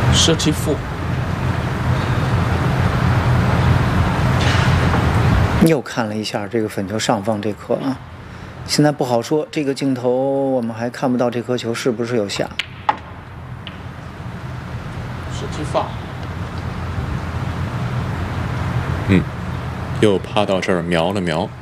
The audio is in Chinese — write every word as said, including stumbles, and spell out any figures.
十七负。 又看了一下这个粉球上方这颗啊，现在不好说，这个镜头我们还看不到这颗球是不是有下。 十七发。 嗯，又趴到这儿瞄了瞄。